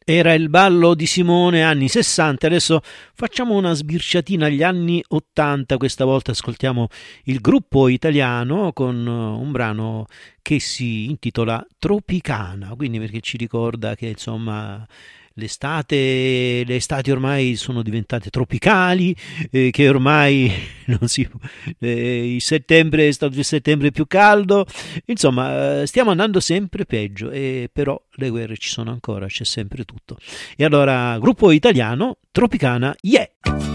Era il ballo di Simone anni 60, adesso facciamo una sbirciatina agli anni 80, questa volta ascoltiamo il gruppo italiano con un brano che si intitola Tropicana, quindi perché ci ricorda che insomma le estati ormai sono diventate tropicali, che ormai non si, il settembre è stato il settembre più caldo, insomma stiamo andando sempre peggio, e però le guerre ci sono ancora, c'è sempre tutto. E allora, gruppo italiano, Tropicana, yeah!